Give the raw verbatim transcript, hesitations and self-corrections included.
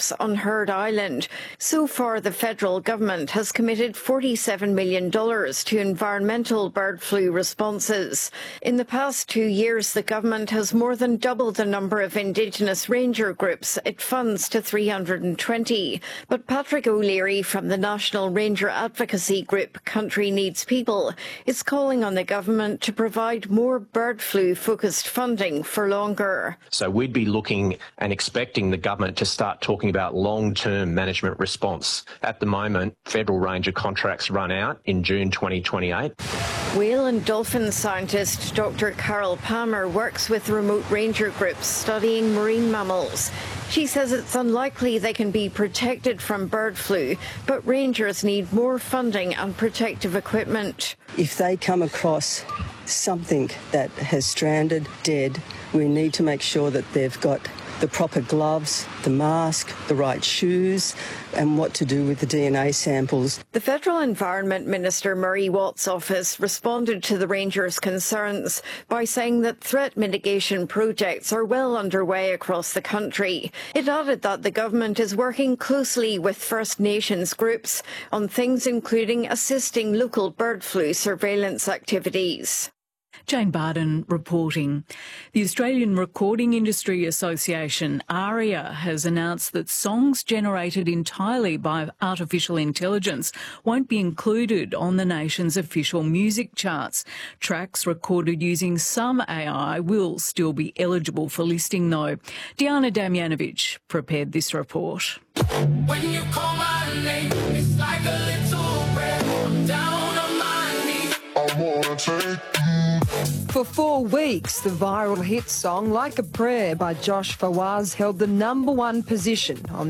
traps on Heard Island. So far, the federal government has committed forty-seven million dollars to environmental bird flu responses. In the past two years, the government has more than doubled the number of Indigenous ranger groups it funds to three hundred twenty. But Patrick O'Leary from the national ranger advocacy group Country Needs People is calling on the government to provide more bird flu-focused funding for longer. So we'd be looking and expecting the government to start talking about long-term management response. At the moment, federal ranger contracts run out in June twenty twenty-eight. Whale and dolphin scientist Doctor Carol Palmer works with remote ranger groups studying marine mammals. She says it's unlikely they can be protected from bird flu, but rangers need more funding and protective equipment. If they come across something that has stranded, dead, we need to make sure that they've got the proper gloves, the mask, the right shoes, and what to do with the D N A samples. The Federal Environment Minister Murray Watt's office responded to the rangers' concerns by saying that threat mitigation projects are well underway across the country. It added that the government is working closely with First Nations groups on things including assisting local bird flu surveillance activities. Jane Barden reporting. The Australian Recording Industry Association, ARIA, has announced that songs generated entirely by artificial intelligence won't be included on the nation's official music charts. Tracks recorded using some A I will still be eligible for listing, though. Diana Damjanovic prepared this report. When you call my name, it's like a little prayer. I'm down on my knees. I wanna take For four weeks, the viral hit song Like a Prayer by Josh Fawaz held the number one position on the